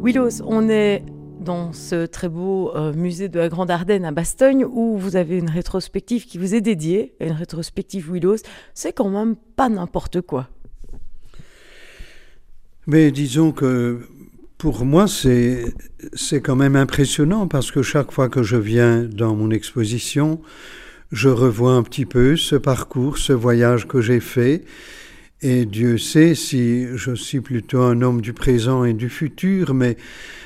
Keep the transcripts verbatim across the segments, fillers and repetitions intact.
Willos, on est dans ce très beau euh, musée de la Grande Ardenne à Bastogne où vous avez une rétrospective qui vous est dédiée, une rétrospective Willos. C'est quand même pas n'importe quoi. Mais disons que pour moi, c'est, c'est quand même impressionnant parce que chaque fois que je viens dans mon exposition, je revois un petit peu ce parcours, ce voyage que j'ai fait. Et Dieu sait si je suis plutôt un homme du présent et du futur, mais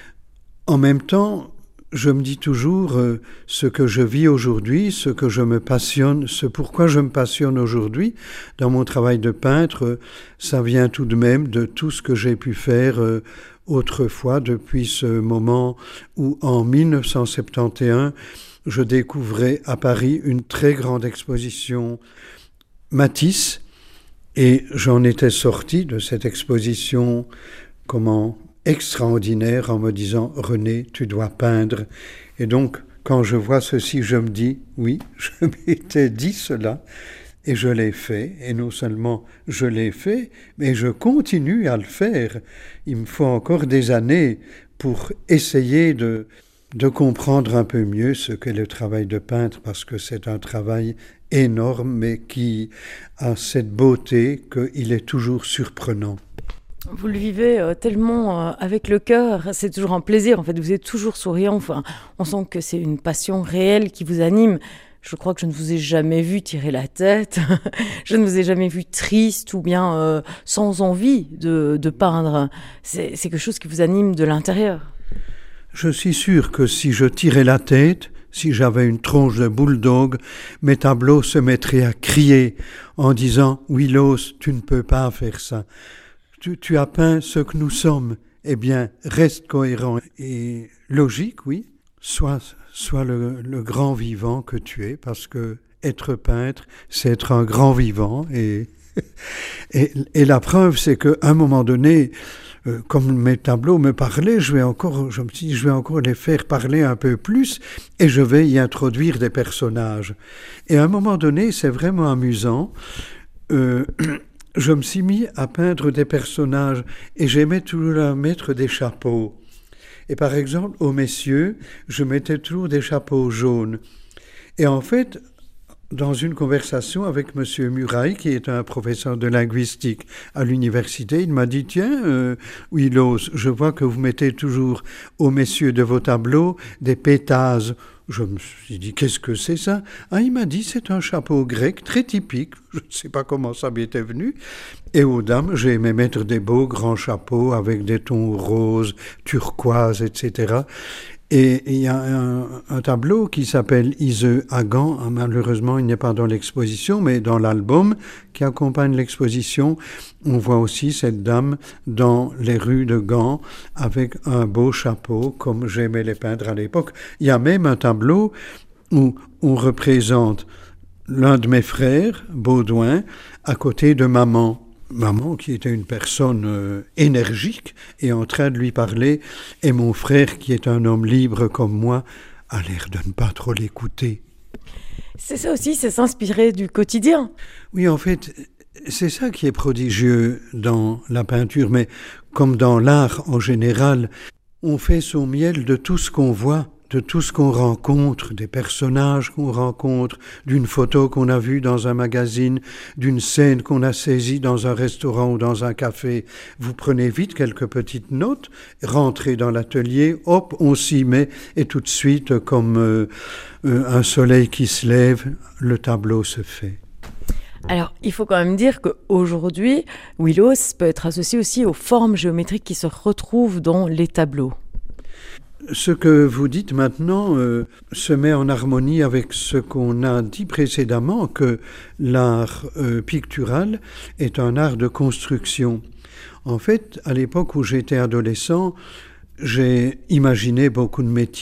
en même temps, je me dis toujours euh, ce que je vis aujourd'hui, ce que je me passionne, ce pourquoi je me passionne aujourd'hui dans mon travail de peintre, euh, ça vient tout de même de tout ce que j'ai pu faire euh, autrefois, depuis ce moment où en dix-neuf cent soixante et onze, je découvrais à Paris une très grande exposition Matisse, et j'en étais sorti de cette exposition comment extraordinaire en me disant « René, tu dois peindre ». Et donc, quand je vois ceci, je me dis « Oui, je m'étais dit cela et je l'ai fait. Et non seulement je l'ai fait, mais je continue à le faire. Il me faut encore des années pour essayer de, de comprendre un peu mieux ce qu'est le travail de peintre, parce que c'est un travail énorme, mais qui a cette beauté qu'il est toujours surprenant. Vous le vivez euh, tellement euh, avec le cœur, c'est toujours un plaisir. En fait, vous êtes toujours souriant. Enfin, on sent que c'est une passion réelle qui vous anime. Je crois que je ne vous ai jamais vu tirer la tête. Je ne vous ai jamais vu triste ou bien euh, sans envie de, de peindre. C'est, c'est quelque chose qui vous anime de l'intérieur. Je suis sûr que si je tirais la tête, si j'avais une tronche de bulldog, mes tableaux se mettraient à crier en disant « Willos, tu ne peux pas faire ça. Tu, tu as peint ce que nous sommes. Eh bien, reste cohérent et logique, oui. Sois, sois le, le grand vivant que tu es, parce que être peintre, c'est être un grand vivant. Et, et, et la preuve, c'est qu'à un moment donné, euh, comme mes tableaux me parlaient, je vais encore, je me suis dit, je vais encore les faire parler un peu plus, et je vais y introduire des personnages. Et à un moment donné, c'est vraiment amusant. Euh, Je me suis mis à peindre des personnages et j'aimais toujours leur mettre des chapeaux. Et par exemple, aux messieurs, je mettais toujours des chapeaux jaunes. Et en fait, dans une conversation avec M. Muraille, qui est un professeur de linguistique à l'université, il m'a dit « Tiens, euh, Willos, je vois que vous mettez toujours aux messieurs de vos tableaux des pétases. » Je me suis dit, qu'est-ce que c'est ça? Ah, il m'a dit, c'est un chapeau grec très typique. Je ne sais pas comment ça m'était venu. Et aux dames, j'ai aimé mettre des beaux grands chapeaux avec des tons roses, turquoise, et cetera. Et il y a un, un tableau qui s'appelle Iseux à Gand. Malheureusement, il n'est pas dans l'exposition, mais dans l'album qui accompagne l'exposition, on voit aussi cette dame dans les rues de Gand avec un beau chapeau, comme j'aimais les peindre à l'époque. Il y a même un tableau où on représente l'un de mes frères, Baudouin, à côté de maman. Maman, qui était une personne euh, énergique et en train de lui parler, et mon frère, qui est un homme libre comme moi, a l'air de ne pas trop l'écouter. C'est ça aussi, c'est s'inspirer du quotidien. Oui, en fait, c'est ça qui est prodigieux dans la peinture, mais comme dans l'art en général, on fait son miel de tout ce qu'on voit, de tout ce qu'on rencontre, des personnages qu'on rencontre, d'une photo qu'on a vue dans un magazine, d'une scène qu'on a saisie dans un restaurant ou dans un café. Vous prenez vite quelques petites notes, rentrez dans l'atelier, hop, on s'y met, et tout de suite, comme euh, euh, un soleil qui se lève, le tableau se fait. Alors, il faut quand même dire qu'aujourd'hui, Willos peut être associé aussi aux formes géométriques qui se retrouvent dans les tableaux. Ce que vous dites maintenant euh, se met en harmonie avec ce qu'on a dit précédemment, que l'art euh, pictural est un art de construction. En fait, à l'époque où j'étais adolescent, j'ai imaginé beaucoup de métiers.